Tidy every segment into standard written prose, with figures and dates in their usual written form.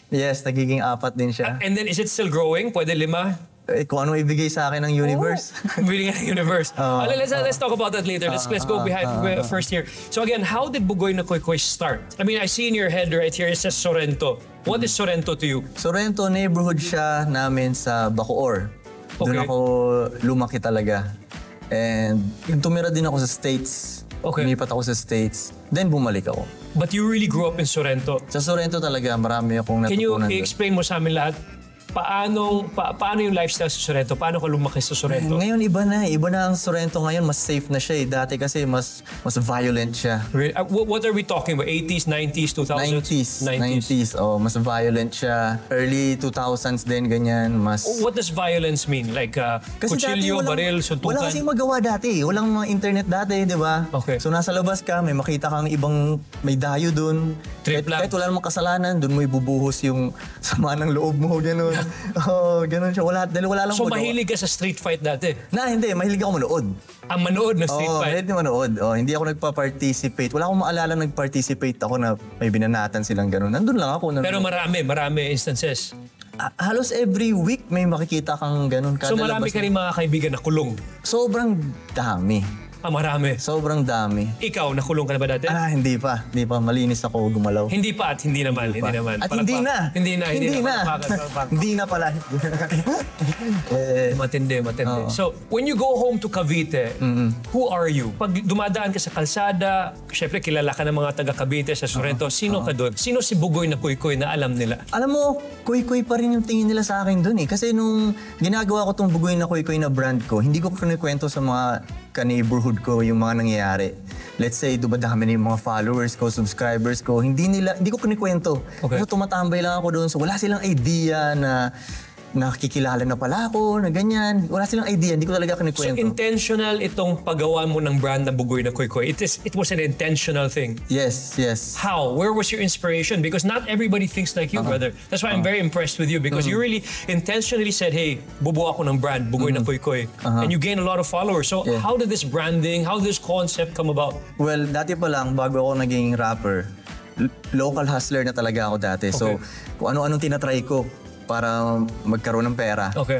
Yes, nagiging 4 din siya. And then, is it still growing? Pwede 5? Kung ano ibigay sa akin ng universe. Really ng universe. Let's talk about that later. Let's go behind first here. So again, how did Bugoy na Koy Koy start? I mean, I see in your head right here, it says Sorrento. What is Sorrento to you? Sorrento, neighborhood siya namin sa Bacoor. Doon Okay. ako lumaki talaga. And tumira din ako sa States. Okay. Lumipat ako sa States. Then bumalik ako. But you really grew up in Sorrento. Sa Sorrento talaga, marami akong Can you natutunan doon. explain mo sa amin lahat? Paano yung lifestyle sa Sorrento? Paano ka lumaki sa Sorrento? Ngayon iba na. Iba na ang Sorrento ngayon. Mas safe na siya eh. Dati kasi mas violent siya. Really? What are we talking about? 80s, 90s, 2000s? 90s. Oh, mas violent siya. Early 2000s din, ganyan. Mas... What does violence mean? Like kutsilyo, baril, suntukan? Wala kasing magawa dati. Walang mga internet dati, di ba? Okay. So nasa labas ka, may makita kang ibang may dayo dun. Trip lang. Kahit wala namang kasalanan, dun mo ibubuhos yung sama ng loob mo, gano'n. Gano'n siya. Dahil wala lang So magawa. mahilig ka sa street fight dati? Hindi. Mahilig ako manood. Ang manood na street fight? Mahilig manood. Hindi ako nagpa-participate. Wala akong maalala nag-participate ako na may binanatan silang gano'n. Nandun lang ako. Pero marami instances. Halos every week may makikita kang gano'n. So marami ka rin mga kaibigan na kulong? Sobrang dami. Marami. Sobrang dami. Ikaw, nakulong ka na ba dati? Hindi pa. Malinis ako gumalaw. Hindi pa at hindi naman. Hindi naman. At hindi na. Hindi na. Hindi na pala. Matindi. So, when you go home to Cavite, who are you? Pag dumadaan ka sa kalsada, syempre kilala ka ng mga taga Cavite sa Sorrento. Sino ka doon? Sino si Bugoy na Koy Koy na alam nila? Alam mo, Koy-Koy pa rin yung tingin nila sa akin doon eh. Kasi nung ginagawa ko tong Bugoy na Koy-Koy na brand ko, hindi ko kinikwento sa mga ka-neighborhood ko yung mga nangyayari. Let's say, dumadami na yung mga followers ko, subscribers ko, hindi ko kinikwento. Okay. So tumatambay lang ako doon. So wala silang idea na nakikilala na pala ako, na ganyan. Wala silang idea, hindi ko talaga So kinikwento. intentional itong paggawa mo ng brand na Bugoy na Koy Koy. It was an intentional thing. Yes. How? Where was your inspiration? Because not everybody thinks like you, brother. That's why I'm very impressed with you because you really intentionally said, hey, bubuo ako ng brand, Bugoy na Koy Koy. And you gain a lot of followers. So Yeah. how did this branding, how did this concept come about? Well, dati pa lang, bago ako naging rapper, local hustler na talaga ako dati. So, kung ano-anong tinatry ko para magkaroon ng pera. Okay.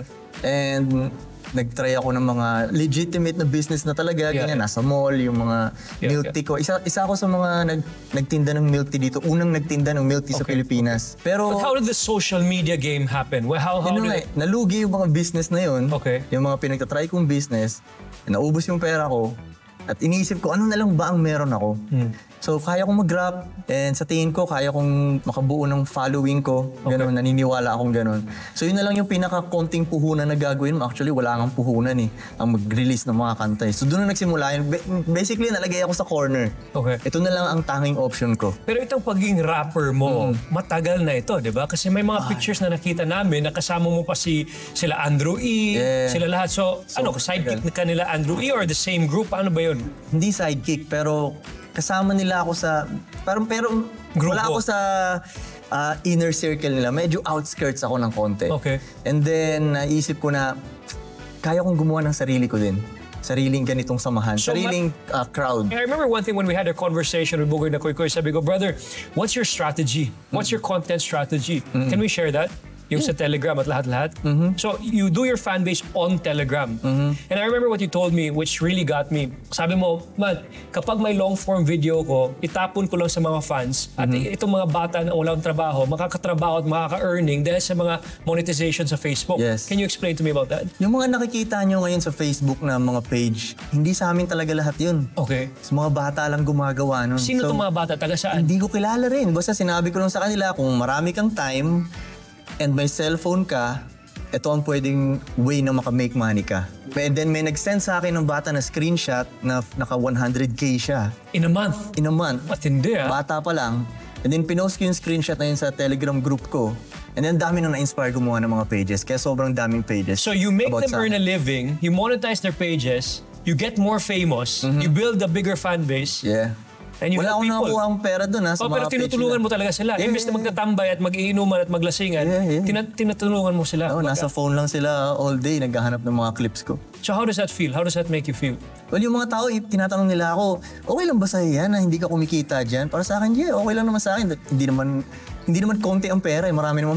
And nag-try ako ng mga legitimate na business na talaga. Yeah, Ganyan, yeah. nasa mall, yung mga Yeah, milk tea ko. Isa ako sa mga nagtinda ng milk tea dito. Unang nagtinda ng milk tea sa Pilipinas. Pero, But how did the social media game happen? Well, how yun nga, did nalugi yung mga business na yun. Okay. Yung mga pinagtatry kong business, naubos yung pera ko. At iniisip ko, ano na lang ba ang meron ako? So, kaya kong mag-rap. And sa tingin ko, kaya kong makabuo ng following ko. Ganun, naniniwala akong ganun. So, yun na lang yung pinaka-konting puhunan na gagawin mo. Actually, wala kang puhunan eh. Ang mag-release ng mga kanta eh. So, doon na nagsimula yun. Basically, nalagay ako sa corner. Okay. Ito na lang ang tanging option ko. Pero itong pagiging rapper mo, matagal na ito, di ba? Kasi may mga pictures na nakita namin na kasama mo pa sila Andrew E, Yeah. sila lahat. So sidekick na kanila Andrew E or the same group? Ano ba yun? Hindi sidekick, pero kasama nila ako sa... pero Grupo. wala ako sa inner circle nila. Medyo outskirts ako ng konti. Okay. And then, naisip ko na kaya kong gumawa ng sarili ko din. Sariling ganitong samahan. So, Sariling crowd. I remember one thing when we had a conversation with Bugoy na Koy Koy, sabi ko, brother, what's your strategy? What's your content strategy? Can we share that? Yung sa Telegram at lahat-lahat. So, you do your fan base on Telegram. And I remember what you told me, which really got me. Sabi mo, man, kapag may long-form video ko, itapon ko lang sa mga fans at itong mga bata na walang trabaho, makakatrabaho at makaka-earning dahil sa mga monetization sa Facebook. Yes. Can you explain to me about that? Yung mga nakikita nyo ngayon sa Facebook na mga page, hindi sa amin talaga lahat yun. Okay. Sa mga bata lang gumagawa nun. Sino So, itong mga bata? Taga saan? Hindi ko kilala rin. Basta sinabi ko lang sa kanila, kung marami kang time and may cellphone ka, ito ang pwedeng way na maka-make money ka. And then may nag-send sa akin ng bata na screenshot na naka 100K siya In a month? in a month. Matindi ah. Bata pa lang. And then pinost ko yung screenshot na yun sa Telegram group ko. And then dami nang na-inspire gumawa ng mga pages. Kaya sobrang daming pages. So you make about them sa earn a akin. living, you monetize their pages, you get more famous, you build a bigger fan base, Yeah. and you Wala help akong people. nakuha ang pera dun ha, sa Oh, mga pero page tinutulungan nila. mo talaga sila. Yeah, Imbes na yeah, magtatambay at mag-iinuman at maglasingan, Yeah. tinutulungan mo sila. Oo, nasa phone lang sila all day, naghahanap ng mga clips ko. So how does that feel? How does that make you feel? Well, yung mga tao, tinatanong nila ako, okay lang ba sa'yo yan na hindi ka kumikita dyan? Para sa akin, yeah, okay lang naman sa akin. Hindi naman hindi naman konti ang pera, marami naman